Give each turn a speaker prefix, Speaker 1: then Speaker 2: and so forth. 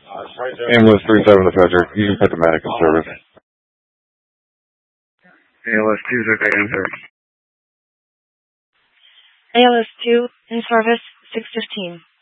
Speaker 1: Ambulance 37 to Frederick. You can put the medic in service.
Speaker 2: ALS 2 is okay, answer.
Speaker 3: ALS 2 in service, 615.